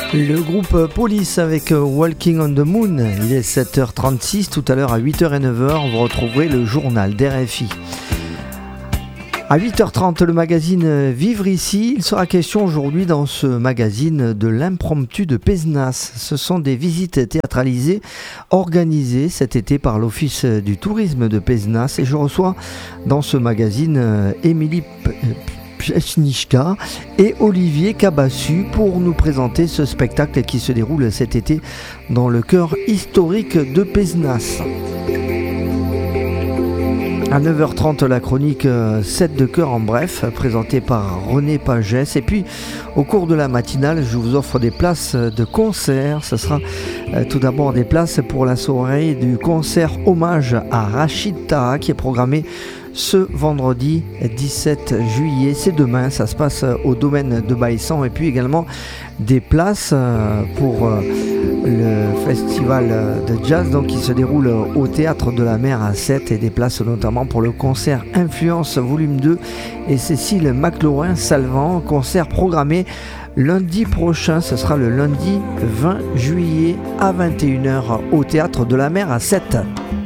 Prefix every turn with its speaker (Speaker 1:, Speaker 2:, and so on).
Speaker 1: Le groupe Police avec Walking on the Moon, il est 7h36, tout à l'heure à 8h et 9h, vous retrouverez le journal d'RFI. À 8h30, le magazine Vivre ici, il sera question aujourd'hui dans ce magazine de l'impromptu de Pézenas. Ce sont des visites théâtralisées organisées cet été par l'Office du tourisme de Pézenas et je reçois dans ce magazine Émilie Pjeczniczka et Olivier Cabassu pour nous présenter ce spectacle qui se déroule cet été dans le cœur historique de Pézenas. À 9h30, la chronique 7 de cœur en bref, présentée par René Pagès. Et puis, au cours de la matinale, je vous offre des places de concert. Ce sera tout d'abord des places pour la soirée du concert hommage à Rachid Taha qui est programmé ce vendredi 17 juillet. C'est demain, ça se passe au domaine de Baïssan. Et puis également des places pour le festival de jazz donc, qui se déroule au Théâtre de la Mer à 7 et des places notamment pour le concert Influence volume 2 et Cécile McLaurin-Salvant, concert programmé lundi prochain, ce sera le lundi 20 juillet à 21h au Théâtre de la Mer à 7.